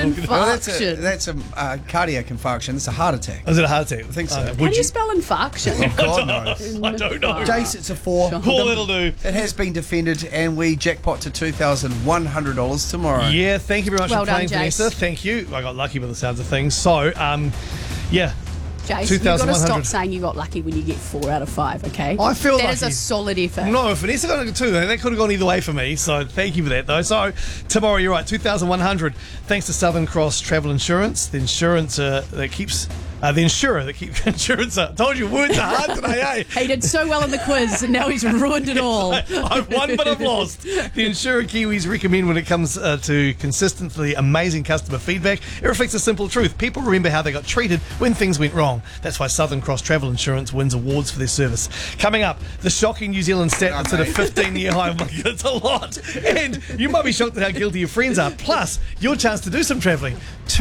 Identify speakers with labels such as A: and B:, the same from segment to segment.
A: infarction?
B: That's a cardiac infarction. It's a heart attack.
C: Is it a heart attack?
B: I think so.
C: Would
A: How do you spell infarction?
B: God knows.
C: I don't know.
B: Jace, it's a 4.
C: Cool, that'll do.
B: It has been defended, and we jackpot to $2,100 tomorrow.
C: Yeah, thank you very much
A: Well
C: for playing,
A: done, Jace.
C: Vanessa. Thank you. I got lucky by the sounds of things. So, yeah.
A: Jace, you've got to
C: 2,100.
A: stop saying you got lucky when you get 4 out of 5, okay?
C: I feel
A: that is
C: lucky.
A: a solid effort.
C: No, if Vanessa got a 2, that could have gone either way for me. So thank you for that, though. So tomorrow, you're right, 2,100. Thanks to Southern Cross Travel Insurance, the insurance that keeps. The insurer that keeps insurance up. Told you words are hard today, eh?
A: He did so well in the quiz, and now he's ruined it all.
C: I've won, but I've lost. The insurer Kiwis recommend when it comes to consistently amazing customer feedback. It reflects a simple truth. People remember how they got treated when things went wrong. That's why Southern Cross Travel Insurance wins awards for their service. Coming up, the shocking New Zealand stat that's at a 15-year high. Oh my God, it's a lot. And you might be shocked at how guilty your friends are. Plus, your chance to do some travelling.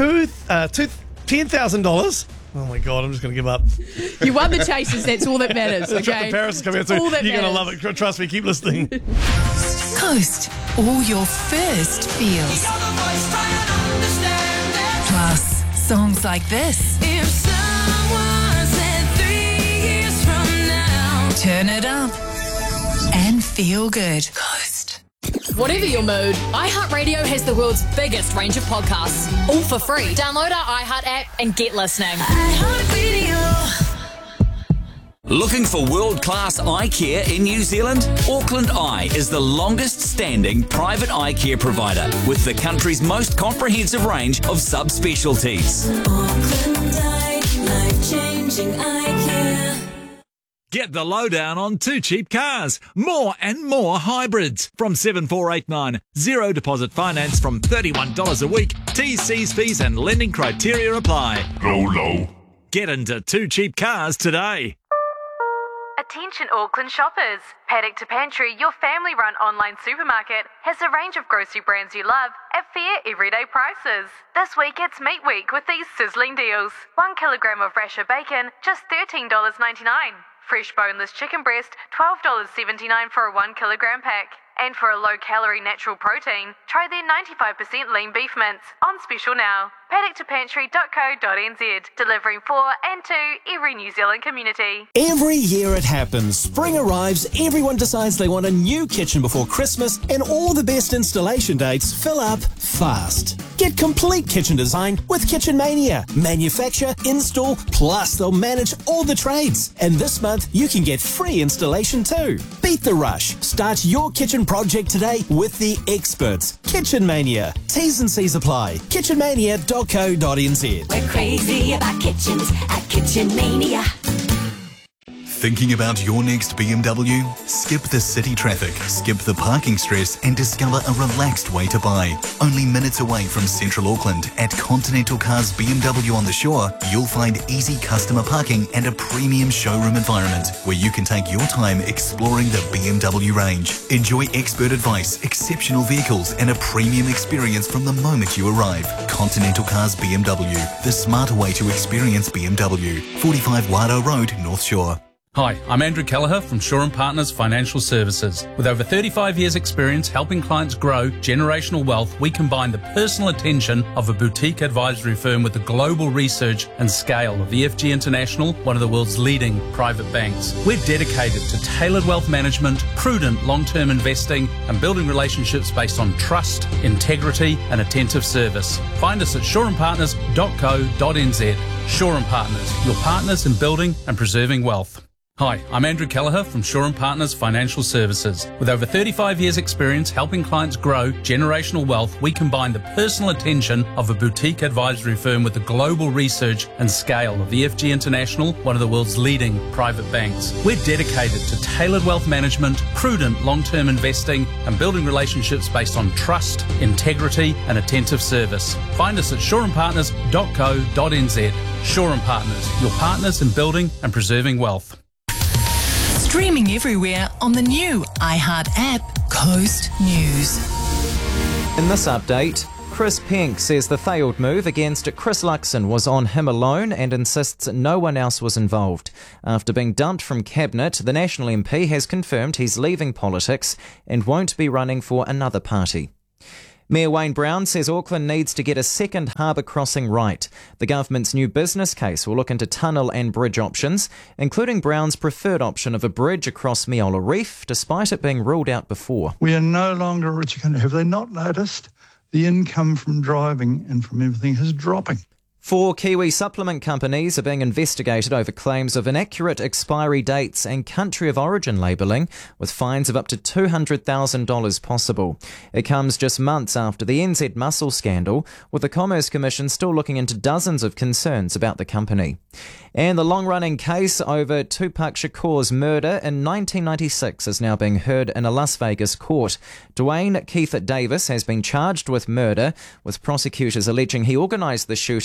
C: $10,000. Oh my God, I'm just going to give up.
A: You won the chases, that's all that matters, okay?
C: The Paris is coming out
A: That's all
C: soon.
A: that
C: You're going to
A: matters.
C: love it. Trust me, keep listening.
D: Coast, all your first feels. Plus, songs like this.
E: If someone said 3 years from now.
D: Turn it up and feel good. Coast.
F: Whatever your mood, iHeartRadio has the world's biggest range of podcasts, all for free. Download our iHeart app and get listening.
E: iHeartRadio.
G: Looking for world-class eye care in New Zealand? Auckland Eye is the longest-standing private eye care provider with the country's most comprehensive range of subspecialties.
E: Auckland Eye, life-changing eye care.
H: Get the lowdown on Too Cheap Cars. More and more hybrids. From 7489. Zero deposit finance from $31 a week. TC's fees and lending criteria apply.
I: Low.
H: Get into Too Cheap Cars today.
J: Attention Auckland shoppers. Paddock to Pantry, your family-run online supermarket, has a range of grocery brands you love at fair everyday prices. This week it's Meat Week with these sizzling deals. 1 kilogram of Rasher bacon, just $13.99. Fresh boneless chicken breast, $12.79 for a 1 kilogram pack. And for a low-calorie natural protein, try their 95% lean beef mince, on special now. PaddockToPantry.co.nz, delivering for and to every New Zealand community.
K: Every year it happens. Spring arrives, everyone decides they want a new kitchen before Christmas, and all the best installation dates fill up fast. Get complete kitchen design with Kitchen Mania. Manufacture, install, plus they'll manage all the trades. And this month, you can get free installation too. Beat the rush. Start your kitchen project today with the experts. Kitchen Mania. T's and C's apply. kitchenmania.co.nz.
E: We're crazy about kitchens at Kitchen Mania.
L: Thinking about your next BMW? Skip the city traffic, skip the parking stress, and discover a relaxed way to buy. Only minutes away from Central Auckland at Continental Cars BMW on the Shore, you'll find easy customer parking and a premium showroom environment where you can take your time exploring the BMW range. Enjoy expert advice, exceptional vehicles, and a premium experience from the moment you arrive. Continental Cars BMW, the smarter way to experience BMW. 45 Wado Road, North Shore.
M: Hi, I'm Andrew Kelleher from Shaw & Partners Financial Services. With over 35 years' experience helping clients grow generational wealth, we combine the personal attention of a boutique advisory firm with the global research and scale of EFG International, one of the world's leading private banks. We're dedicated to tailored wealth management, prudent long-term investing, and building relationships based on trust, integrity, and attentive service. Find us at shawandpartners.co.nz. Shaw & Partners, your partners in building and preserving wealth. Hi, I'm Andrew Kelleher from Shaw & Partners Financial Services. With over 35 years' experience helping clients grow generational wealth, we combine the personal attention of a boutique advisory firm with the global research and scale of EFG International, one of the world's leading private banks. We're dedicated to tailored wealth management, prudent long-term investing, and building relationships based on trust, integrity, and attentive service. Find us at shawandpartners.co.nz. Shaw & Partners, your partners in building and preserving wealth.
D: Streaming everywhere on the new iHeart app, Coast News.
N: In this update, Chris Penk says the failed move against Chris Luxon was on him alone and insists no one else was involved. After being dumped from Cabinet, the National MP has confirmed he's leaving politics and won't be running for another party. Mayor Wayne Brown says Auckland needs to get a second harbour crossing right. The government's new business case will look into tunnel and bridge options, including Brown's preferred option of a bridge across Meola Reef, despite it being ruled out before.
I: We are no longer a rich country. Have they not noticed the income from driving and from everything is dropping?
N: 4 Kiwi supplement companies are being investigated over claims of inaccurate expiry dates and country of origin labelling, with fines of up to $200,000 possible. It comes just months after the NZ Mussel scandal, with the Commerce Commission still looking into dozens of concerns about the company. And the long-running case over Tupac Shakur's murder in 1996 is now being heard in a Las Vegas court. Dwayne Keith Davis has been charged with murder, with prosecutors alleging he organised the shooting